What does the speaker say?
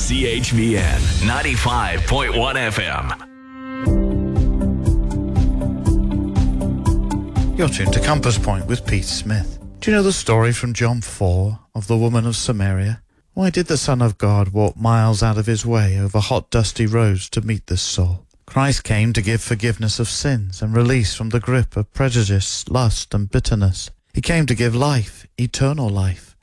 CHVN 95.1 FM. You're tuned to Compass Point with Pete Smith. Do you know the story from John 4 of the woman of Samaria? Why did the Son of God walk miles out of his way over hot, dusty roads to meet this soul? Christ came to give forgiveness of sins and release from the grip of prejudice, lust and bitterness. He came to give life, eternal life.